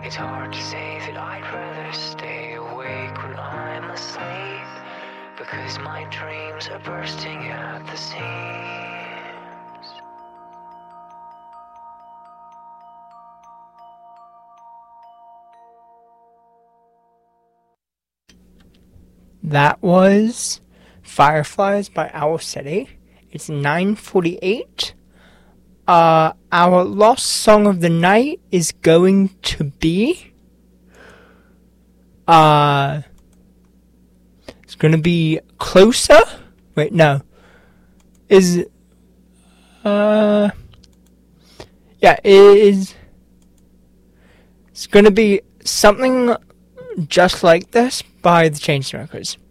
It's hard to say that I'd rather stay awake when I'm asleep, because my dreams are bursting at the seams. That was Fireflies by Owl City. It's 9:48. Our last song of the night is going to be it's gonna be Closer. Wait, no. Is yeah, it's gonna be Something Just Like This by the Chainsmokers.